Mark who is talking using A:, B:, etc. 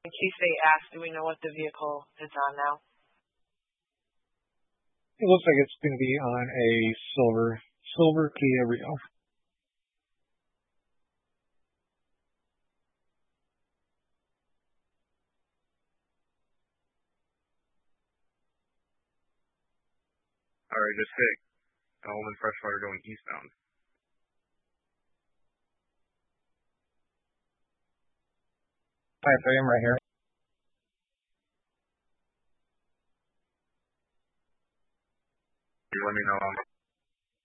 A: In case they ask, do we know what the vehicle is on now?
B: It looks like it's going to be on a silver Kia Rio.
C: All right, just hit Element Freshwater going eastbound.
B: I am right here.